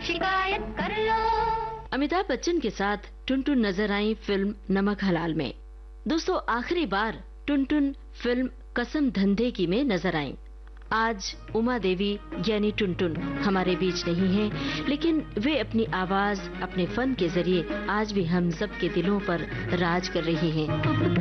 शिकायत कर लो। अमिताभ बच्चन के साथ टुनटुन नजर आई फिल्म नमक हलाल में। दोस्तों, आखिरी बार टुनटुन फिल्म कसम धंधे की में नजर आई। आज उमा देवी यानी टुनटुन हमारे बीच नहीं है, लेकिन वे अपनी आवाज, अपने फन के जरिए आज भी हम सब के दिलों पर राज कर रही हैं।